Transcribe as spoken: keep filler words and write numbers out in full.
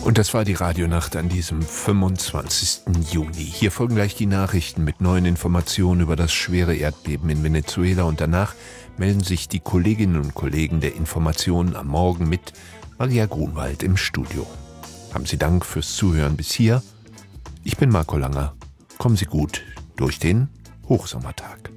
Und das war die Radionacht an diesem fünfundzwanzigsten Juni. Hier folgen gleich die Nachrichten mit neuen Informationen über das schwere Erdbeben in Venezuela und danach melden sich die Kolleginnen und Kollegen der Informationen am Morgen mit Maria Grunwald im Studio. Haben Sie Dank fürs Zuhören bis hier. Ich bin Marco Langer. Kommen Sie gut durch den Hochsommertag.